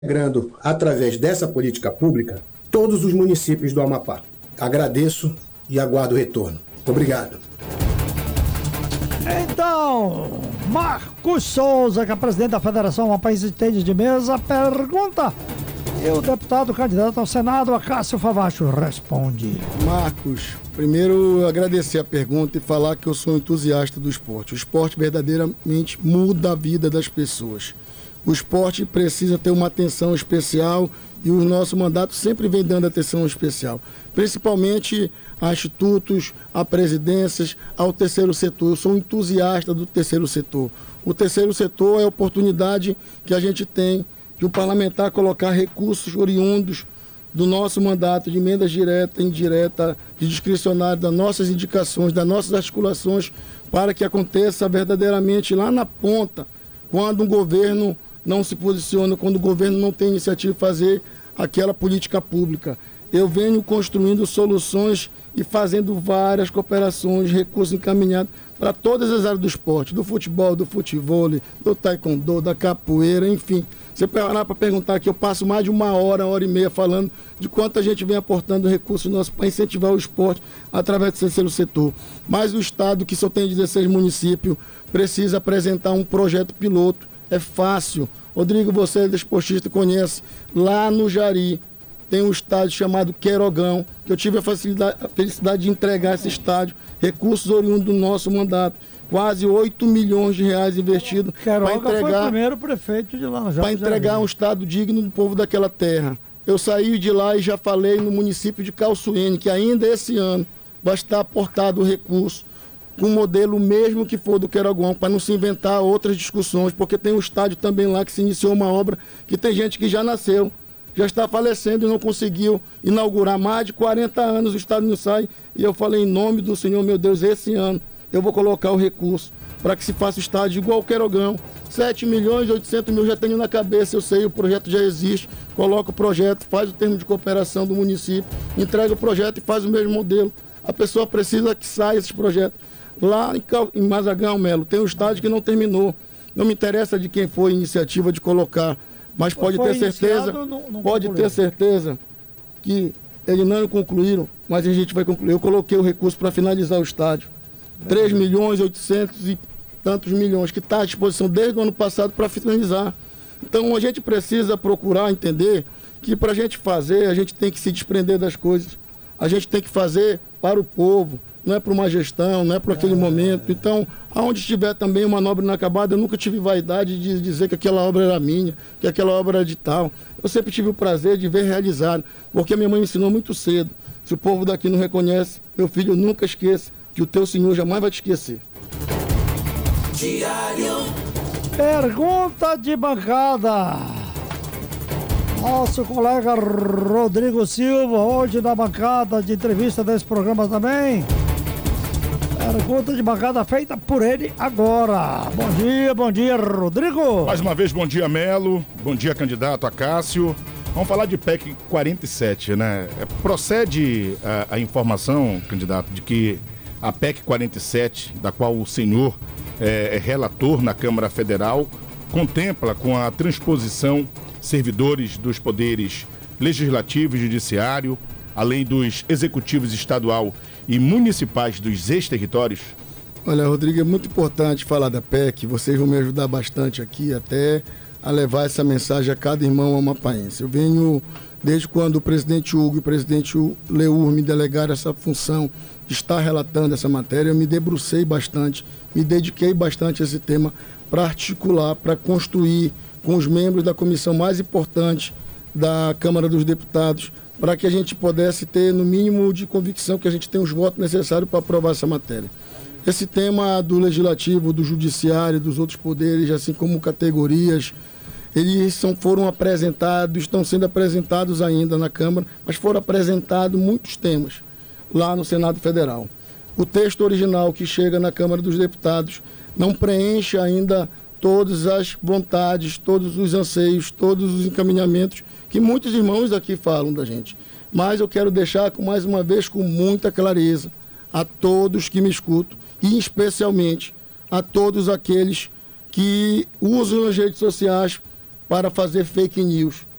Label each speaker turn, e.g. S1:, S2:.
S1: integrando, através dessa política pública, todos os municípios do Amapá. Agradeço e aguardo o retorno. Obrigado.
S2: Então, Marcos Souza, que é presidente da Federação Amapaense de Tênis de Mesa, pergunta. E o deputado candidato ao Senado, Acácio Favacho, responde.
S3: Marcos, primeiro agradecer a pergunta e falar que eu sou entusiasta do esporte. O esporte verdadeiramente muda a vida das pessoas. O esporte precisa ter uma atenção especial e o nosso mandato sempre vem dando atenção especial, principalmente a institutos, a presidências, ao terceiro setor. Eu sou um entusiasta do terceiro setor. O terceiro setor é a oportunidade que a gente tem de o parlamentar colocar recursos oriundos do nosso mandato, de emendas direta, indireta, de discricionário, das nossas indicações, das nossas articulações, para que aconteça verdadeiramente lá na ponta, quando um governo não se posiciona, quando o governo não tem iniciativa de fazer aquela política pública. Eu venho construindo soluções e fazendo várias cooperações, recursos encaminhados para todas as áreas do esporte, do futebol, do futevôlei, do taekwondo, da capoeira, enfim. Você parar para perguntar aqui, eu passo mais de uma hora e meia falando de quanto a gente vem aportando recursos nossos para incentivar o esporte através do terceiro setor. Mas o Estado, que só tem 16 municípios, precisa apresentar um projeto piloto. É fácil. Rodrigo, você é desportista, conhece. Lá no Jari tem um estádio chamado Queirogão, que eu tive a felicidade de entregar esse estádio, recursos oriundos do nosso mandato. Quase 8 milhões de reais investidos para entregar,
S2: foi o primeiro prefeito de lá,
S3: para entregar um estado digno do povo daquela terra. Eu saí de lá e já falei no município de Calçoene, que ainda esse ano vai estar aportado o recurso com o modelo mesmo que for do Queirogão, para não se inventar outras discussões, porque tem um estádio também lá que se iniciou uma obra que tem gente que já nasceu, já está falecendo e não conseguiu inaugurar. Mais de 40 anos o estádio não sai, e eu falei em nome do Senhor, meu Deus, esse ano eu vou colocar o recurso para que se faça o estádio igual o Queirogão. 7 milhões e 800 mil já tenho na cabeça, eu sei, o projeto já existe, coloca o projeto, faz o termo de cooperação do município, entrega o projeto e faz o mesmo modelo. A pessoa precisa que saia esse projeto. Lá em Mazagão, Melo, tem um estádio que não terminou. Não me interessa de quem foi a iniciativa de colocar, mas pode ter certeza, ter certeza que eles não concluíram, mas a gente vai concluir. Eu coloquei o recurso para finalizar o estádio. 3 milhões e 800 e tantos milhões, que está à disposição desde o ano passado para finalizar. Então a gente precisa procurar entender que para a gente fazer, a gente tem que se desprender das coisas. A gente tem que fazer para o povo, não é para uma gestão, não é para aquele momento. Então, aonde estiver também uma obra inacabada, eu nunca tive vaidade de dizer que aquela obra era minha, que aquela obra era de tal. Eu sempre tive o prazer de ver realizado, porque a minha mãe me ensinou muito cedo. Se o povo daqui não reconhece, meu filho, nunca esqueça que o teu Senhor jamais vai te esquecer.
S2: Diário. Pergunta de bancada. Nosso colega Rodrigo Silva, hoje na bancada de entrevista desse programa também. Pergunta de bancada feita por ele agora. Bom dia, Rodrigo.
S4: Mais uma vez, bom dia, Melo. Bom dia, candidato Acácio. Vamos falar de PEC 47, né? Procede a informação, candidato, de que a PEC 47, da qual o senhor é relator na Câmara Federal, contempla com a transposição servidores dos poderes legislativo e judiciário, além dos executivos estadual e municipais dos ex-territórios?
S3: Olha, Rodrigo, é muito importante falar da PEC, vocês vão me ajudar bastante aqui até a levar essa mensagem a cada irmão amapaense. Eu venho, desde quando o presidente Hugo e o presidente Leur me delegaram essa função de estar relatando essa matéria, eu me debrucei bastante, me dediquei bastante a esse tema para articular, para construir com os membros da comissão mais importante da Câmara dos Deputados, para que a gente pudesse ter, no mínimo de convicção, que a gente tem os votos necessários para aprovar essa matéria. Esse tema do Legislativo, do Judiciário, dos outros poderes, assim como categorias, eles foram apresentados, estão sendo apresentados ainda na Câmara, mas foram apresentados muitos temas lá no Senado Federal. O texto original que chega na Câmara dos Deputados não preenche ainda todas as vontades, todos os anseios, todos os encaminhamentos que muitos irmãos aqui falam da gente. Mas eu quero deixar, mais uma vez, com muita clareza, a todos que me escutam, e especialmente a todos aqueles que usam as redes sociais para fazer fake news.